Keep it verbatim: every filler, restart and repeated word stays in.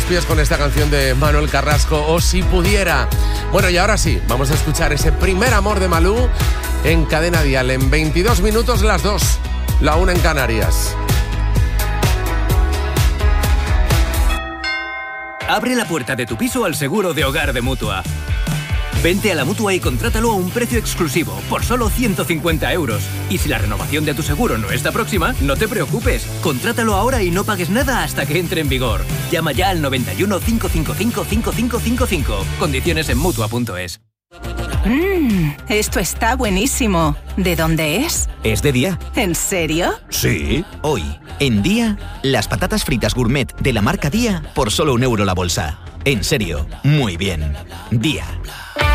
pies con esta canción de Manuel Carrasco, O Si Pudiera. Bueno, y ahora sí, vamos a escuchar ese primer amor de Malú en Cadena Dial. En veintidós minutos las dos, la una en Canarias. Abre la puerta de tu piso al seguro de hogar de Mutua. Vente a la Mutua y contrátalo a un precio exclusivo, por solo ciento cincuenta euros. Y si la renovación de tu seguro no está próxima, no te preocupes. Contrátalo ahora y no pagues nada hasta que entre en vigor. Llama ya al noventa y uno, cinco cinco cinco, cinco cinco cinco cinco. Condiciones en Mutua punto es. Mmm, esto está buenísimo. ¿De dónde es? ¿Es de Día? ¿En serio? Sí. Hoy, en Día, las patatas fritas gourmet de la marca Día por solo un euro la bolsa. En serio, muy bien. Día.